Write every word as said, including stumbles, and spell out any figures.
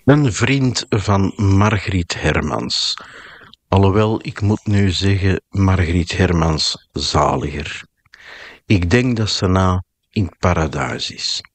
Een vriend van Margriet Hermans. Alhoewel, ik moet nu zeggen, Margriet Hermans zaliger. Ik denk dat ze na in het paradijs is.